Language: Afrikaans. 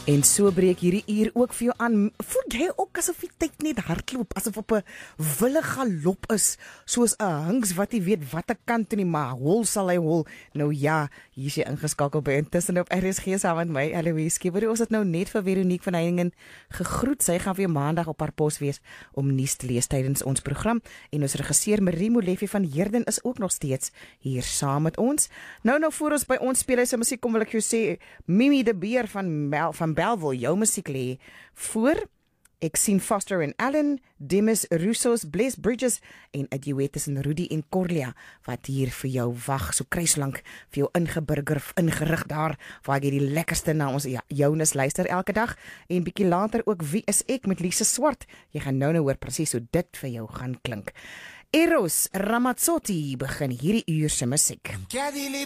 En so breek hierdie uur ook vir jou aan. Voel jy ook asof die tyd net hardloop, asof op 'n wille galop is, soos 'n hings wat nie weet watter kant toe nie, maar hol sal hy hol. Nou ja, hier is jy ingeskakel by Intussen op RSG saam met my, Eloise Skipper. Ons het nou net vir Veronique van Heiningen gegroet. Sy gaan weer maandag op haar pos wees om nuus te lees tydens ons program. En ons regisseur Marie Molefe van Heerden is ook nog steeds hier saam met ons. Nou voor ons by ons speel hy sy musiek, kom wil ek jou sê, Mimi de Beer van Bellville, jou musiek lê voor. Ek sien Foster en Allen, Demis Roussos, Bless Bridges en 'n duet tussen Rudy en Corlia wat hier vir jou wag. So kry so lank vir jou ingerig daar waar jy die lekkerste na ons Jonas luister elke dag. En bietjie later ook Wie is ek met Lise Swart. Jy gaan nou hoor presies hoe dit vir jou gaan klink. Eros Ramazzotti begin hierdie uur se musiek.